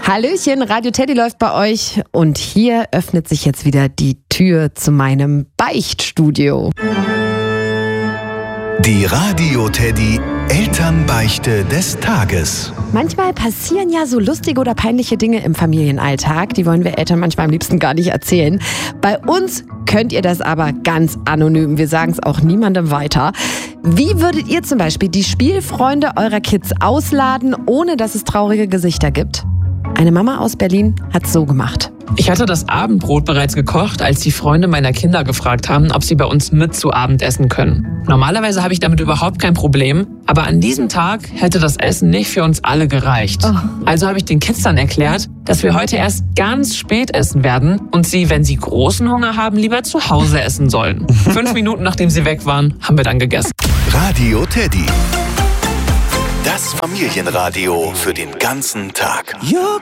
Hallöchen, Radio Teddy läuft bei euch und hier öffnet sich jetzt wieder die Tür zu meinem Beichtstudio. Die Radio Teddy Elternbeichte des Tages. Manchmal passieren ja so lustige oder peinliche Dinge im Familienalltag. Die wollen wir Eltern manchmal am liebsten gar nicht erzählen. Bei uns könnt ihr das aber ganz anonym. Wir sagen es auch niemandem weiter. Wie würdet ihr zum Beispiel die Spielfreunde eurer Kids ausladen, ohne dass es traurige Gesichter gibt? Eine Mama aus Berlin hat's so gemacht. Ich hatte das Abendbrot bereits gekocht, als die Freunde meiner Kinder gefragt haben, ob sie bei uns mit zu Abend essen können. Normalerweise habe ich damit überhaupt kein Problem, aber an diesem Tag hätte das Essen nicht für uns alle gereicht. Also habe ich den Kids dann erklärt, dass wir heute erst ganz spät essen werden und sie, wenn sie großen Hunger haben, lieber zu Hause essen sollen. 5 Minuten nachdem sie weg waren, haben wir dann gegessen. Radio Teddy. Das Familienradio für den ganzen Tag. Your